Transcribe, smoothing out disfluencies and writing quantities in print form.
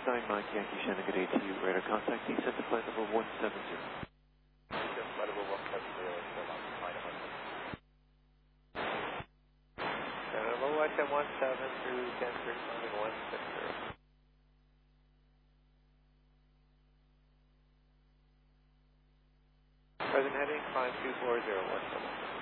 Mike Yankee Shannon, good day to you. Radar contact, descent to flight level 170. Flight level 170, level 17 through 10 160. Present heading, climb 240, 170.